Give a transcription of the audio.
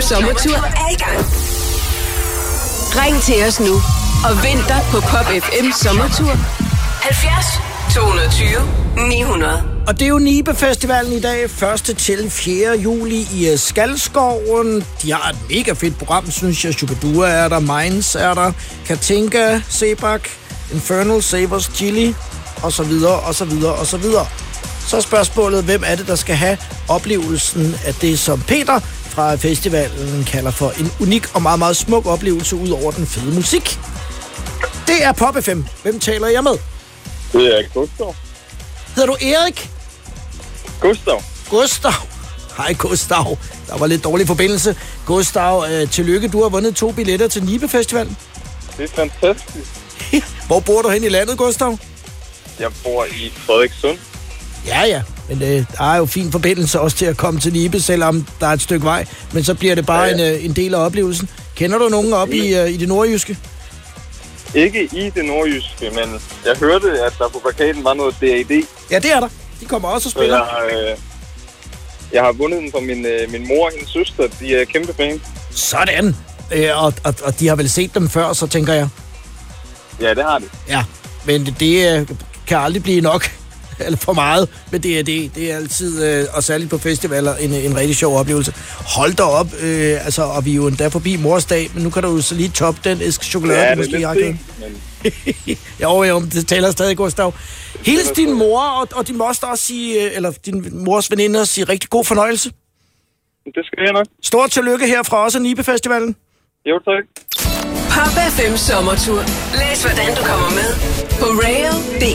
sommertur er i gang. Ring til os nu og venter på Pop FM sommertur 70 220 900. Og det er jo Nibe Festivalen i dag, 1. til 4. juli i Skalskoven. De har et mega fedt program, synes jeg. Shubidua er der, Minds er der, Katinka, Sebak, Infernal, Savers, Chili, og så videre, og så videre, og så videre. Så er spørgsmålet, hvem er det, der skal have oplevelsen af det, som Peter fra festivalen kalder for en unik og meget, meget smuk oplevelse ud over den fede musik. Det er Pop FM. Hvem taler jeg med? Det er Gustav. Hedder du Erik? Gustav. Hej Gustav. Der var lidt dårlig forbindelse. Gustav, tillykke. Du har vundet 2 billetter til Nibe Festivalen. Det er fantastisk. Hvor bor du hen i landet, Gustav? Jeg bor i Frederikssund. Ja. Men der er jo fin forbindelse også til at komme til Nibe, selvom der er et stykke vej. Men så bliver det bare en del af oplevelsen. Kender du nogen op i det nordjyske? Ikke i det nordjyske, men jeg hørte, at der på plakaten var noget DAD. Ja, det er der. De kommer også og spiller. Jeg har vundet den fra min mor og hendes søster. De er kæmpe fan. Sådan. Og de har vel set dem før, så tænker jeg. Ja, det har de. Ja, men det kan aldrig blive nok. Eller for meget med D&D. Det er altid, og særligt på festivaler, en rigtig sjov oplevelse. Hold da op, og vi er jo endda forbi morsdag, men nu kan du jo så lige toppe den æske chokolade, ja, du måske har givet. Jo, det taler stadig, Gustav. Hils din mor og din moster også sige, eller din mors veninde sige rigtig god fornøjelse. Det skal jeg nok. Stort tillykke her fra os af Nibe Festivalen. Jo, tak. Pop FM sommertur. Læs hvordan du kommer med på rail.dk.